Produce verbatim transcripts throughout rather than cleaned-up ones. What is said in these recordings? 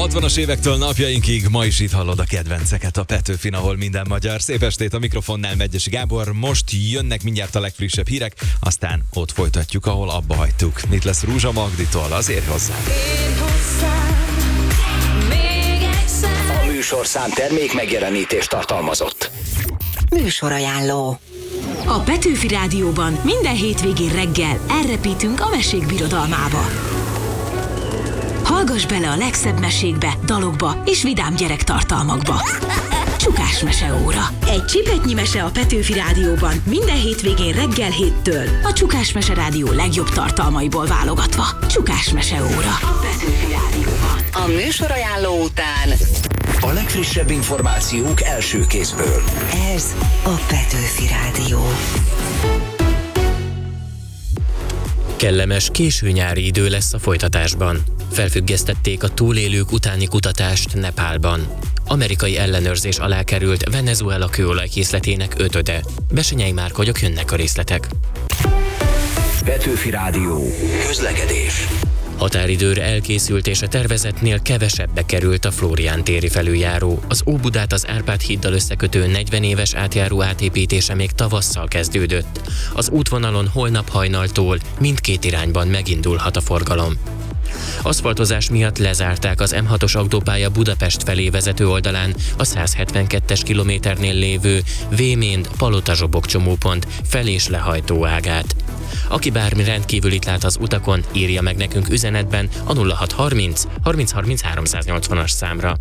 hatvanas évektől napjainkig ma is itt hallod a kedvenceket a Petőfin, ahol minden magyar. Szép estét a mikrofonnál Megyesi Gábor. Most jönnek mindjárt a legfrissebb hírek, aztán ott folytatjuk, ahol abba hagytuk. Itt lesz Rúzsa Magditól, azért hozzám. A műsorszám termék megjelenítést tartalmazott. Műsorajánló. A Petőfi Rádióban minden hétvégén reggel elrepítünk a mesék birodalmába. Hallgass bele a legszebb mesékbe, dalokba és vidám gyerektartalmakba. Csukás meseóra. Egy csipetnyi mese a Petőfi Rádióban minden hétvégén reggel héttől. A Csukás Mese Rádió legjobb tartalmaiból válogatva. Csukás meseóra. A Petőfi Rádióban. A műsorajánló után a legfrissebb információk első kézből. Ez a Petőfi Rádió. Kellemes késő nyári idő lesz a folytatásban. Felfüggesztették a túlélők utáni kutatást Nepálban. Amerikai ellenőrzés alá került Venezuela kőolajkészletének ötöde. Besenyei Márk vagyok, jönnek a részletek. Petőfi Rádió. Közlekedés. Határidőre elkészült és a tervezetnél kevesebbe került a Flórián téri felüljáró. Az Óbudát az Árpád híddal összekötő negyven éves átjáró átépítése még tavasszal kezdődött. Az útvonalon holnap hajnaltól mindkét irányban megindulhat a forgalom. Aszfaltozás miatt lezárták az M hatos autópálya Budapest felé vezető oldalán a száz hetvenkettes kilométernél lévő Véménd-Palota-Zsobok csomópont fel- és lehajtó ágát. Aki bármi rendkívülit lát az utakon, írja meg nekünk üzenetben a nulla hat harminc harminc harminc háromszáznyolcvanas számra.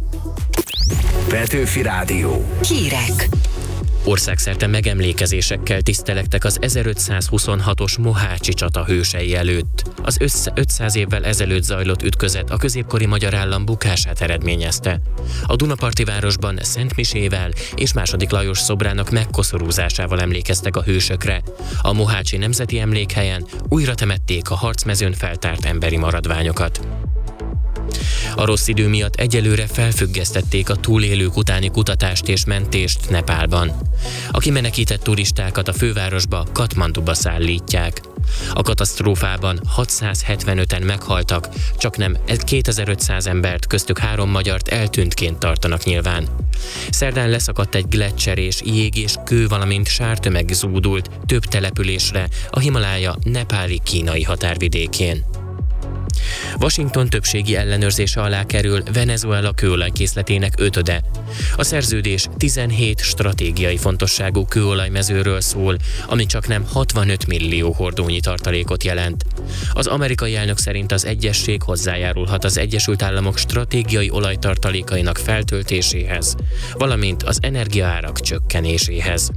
Petőfi Rádió. Hírek. Országszerte megemlékezésekkel tisztelektek az ezerötszázhuszonhatos Mohácsi csata hősei előtt. Az ötszáz évvel ezelőtt zajlott ütközet a középkori magyar állam bukását eredményezte. A Dunaparti városban Szent Misével és második Lajos szobrának megkoszorúzásával emlékeztek a hősökre. A Mohácsi Nemzeti Emlékhelyen újra temették a harcmezőn feltárt emberi maradványokat. A rossz idő miatt egyelőre felfüggesztették a túlélők utáni kutatást és mentést Nepálban. A kimenekített turistákat a fővárosba, Katmanduba szállítják. A katasztrófában hatszázhetvenöten meghaltak, csaknem kétezer-ötszáz embert, köztük három magyart eltűntként tartanak nyilván. Szerdán leszakadt egy gleccser és jég és kő, valamint sártömeg zúdult több településre a Himalája nepáli-kínai határvidékén. Washington többségi ellenőrzése alá kerül Venezuela kőolajkészletének ötöde. A szerződés tizenhét stratégiai fontosságú kőolajmezőről szól, ami csaknem hatvanöt millió hordónyi tartalékot jelent. Az amerikai elnök szerint az egyezség hozzájárulhat az Egyesült Államok stratégiai olajtartalékainak feltöltéséhez, valamint az energiaárak csökkenéséhez.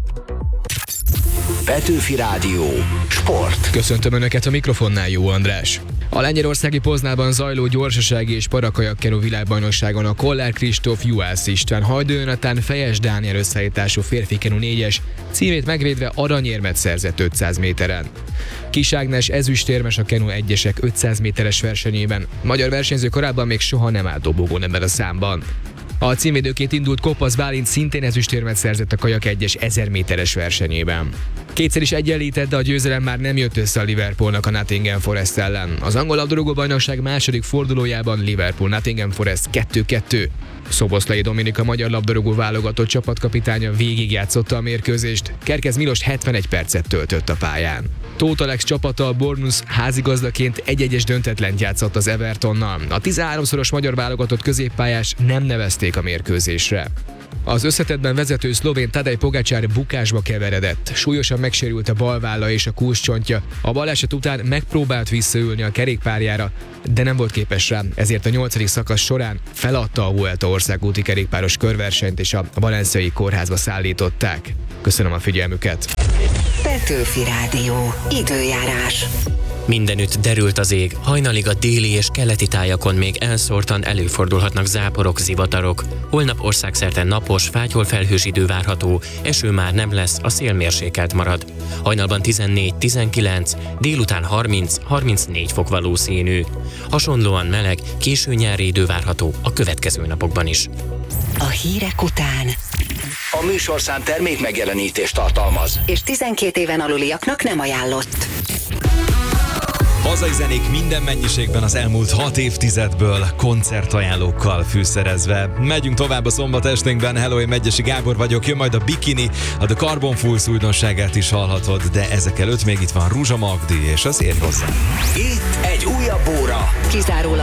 Petőfi Rádió. Sport. Köszöntöm Önöket, a mikrofonnál Jó András. A lengyelországi Poznában zajló gyorsasági és parakajakkenu világbajnokságon a Kollár Kristóf Juhász István Hajdú Jonatán Fejes Dániel összeállítású férfi kenu négyes címét megvédve aranyérmet szerzett ötszáz méteren. Kis Ágnes ezüstérmes a kenu egyesek ötszáz méteres versenyében. Magyar versenyző korábban még soha nem állt dobogón ebben a számban. A címvédőként indult Kopasz Bálint szintén ezüstérmet szerzett a kajak egyes ezer méteres versenyében. Kétszer is egyenlített, de a győzelem már nem jött össze a Liverpoolnak a Nottingham Forest ellen. Az angol labdarúgó bajnokság második fordulójában Liverpool-Nottingham Forest kettő kettő. Szoboszlai Dominika magyar labdarúgó válogatott csapatkapitánya végigjátszotta a mérkőzést, Kerkez Milos hetvenegy percet töltött a pályán. Tóth Alex csapata a Bournemouth házigazdaként egy-egyes döntetlent játszott az Evertonnal. A tizenháromszoros magyar válogatott középpályás nem nevezték a mérkőzésre. Az összetettben vezető szlovén Tadej Pogačar bukásba keveredett. Súlyosan megsérült a bal válla és a kúscsontja. A baleset után megpróbált visszaülni a kerékpárjára, de nem volt képes rá, ezért a nyolcadik szakasz során feladta a Vuelta országúti kerékpáros körversenyt és a valenciai kórházba szállították. Köszönöm a figyelmüket! Petőfi Rádió. Időjárás. Mindenütt derült az ég, hajnalig a déli és keleti tájakon még elszórtan előfordulhatnak záporok, zivatarok. Holnap országszerte napos, fátyol felhős idő várható, eső már nem lesz, a szél mérsékelt marad. Hajnalban tizennégy tizenkilenc, délután harminc-harmincnégy fok valószínű. Hasonlóan meleg, késő nyári idő várható a következő napokban is. A hírek után A műsorszám termék megjelenítést tartalmaz, és tizenkét éven aluliaknak nem ajánlott. Hazai zenék minden mennyiségben az elmúlt hat évtizedből koncertajánlókkal fűszerezve. Megyünk tovább a szombat esténkben. Hello, én Megyesi Gábor vagyok, jön majd a Bikini, a The Carbon Fools újdonságát is hallhatod, de ezek előtt még itt van Ruzsa Magdi, és az érj hozzá. Itt egy újabb óra. Kizárólag